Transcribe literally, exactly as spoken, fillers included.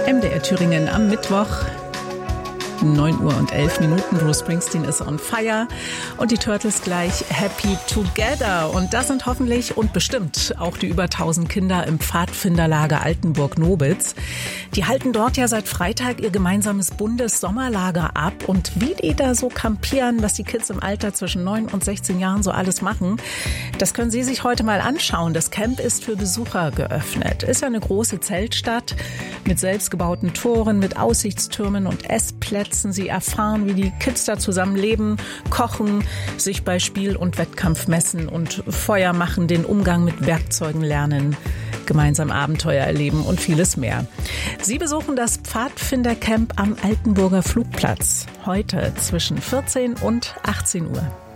M D R Thüringen am Mittwoch. neun Uhr und elf Minuten. Bruce Springsteen ist on fire und die Turtles gleich happy together. Und das sind hoffentlich und bestimmt auch die über tausend Kinder im Pfadfinderlager Altenburg-Nobitz. Die halten dort ja seit Freitag ihr gemeinsames Bundessommerlager ab. Und wie die da so campieren, was die Kids im Alter zwischen neun und sechzehn Jahren so alles machen, das können Sie sich heute mal anschauen. Das Camp ist für Besucher geöffnet. Ist ja eine große Zeltstadt mit selbstgebauten Toren, mit Aussichtstürmen und Essplätzen. Sie erfahren, wie die Kids da zusammen leben, kochen, sich bei Spiel und Wettkampf messen und Feuer machen, den Umgang mit Werkzeugen lernen, gemeinsam Abenteuer erleben und vieles mehr. Sie besuchen das Pfadfindercamp am Altenburger Flugplatz heute zwischen vierzehn und achtzehn Uhr.